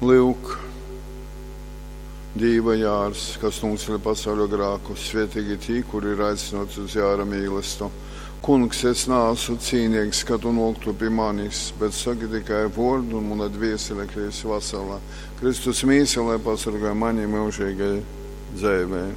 Lūk, Dīva Jārs, kas nūceļ pasaulio grākus, svētīgi tī, kuri ir aicināti uz Jāra mīlestību. Kungs, es neesmu cīnīgs, ka tu nokļūsi pie manis, bet saki tikai vārdu, un mana dvēsele kļūs vesela. Kristus mīsele pasargāja mani mūžīgai dzīvei.